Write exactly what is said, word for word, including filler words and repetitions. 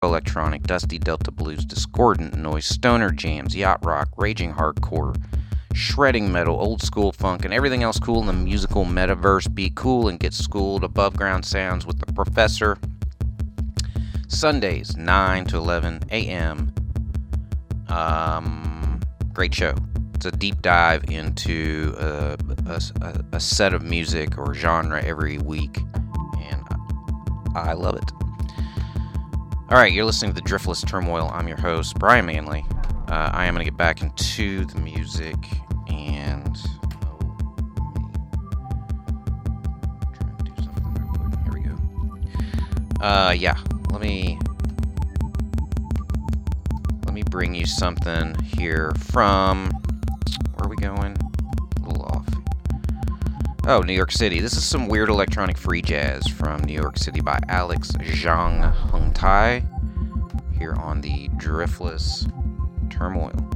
electronic, dusty Delta blues, discordant noise, stoner jams, yacht rock, raging hardcore, shredding metal, old school funk, and everything else cool in the musical metaverse. Be cool and get schooled. Above ground sounds with the professor. Sundays, nine to eleven a.m. Um, great show. It's a deep dive into a, a, a set of music or genre every week, and I love it. All right, you're listening to the Driftless Turmoil. I'm your host, Brian Manley. Uh, I am going to get back into the music, and oh, trying to do something real quick. Here we go. Uh, yeah, let me let me bring you something here from. Where are we going? A little off. Oh, New York City. This is some weird electronic free jazz from New York City by Alex Zhang Hung Tai here on the Driftless Turmoil.